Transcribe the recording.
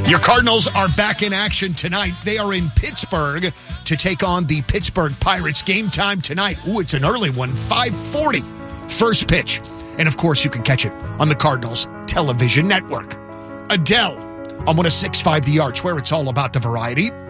Your Cardinals are back in action tonight. They are in Pittsburgh to take on the Pittsburgh Pirates. Game time tonight. Ooh, it's an early one, 5:40. First pitch. And, of course, you can catch it on the Cardinals television network. Adele on 106.5 The Arch, where it's all about the variety.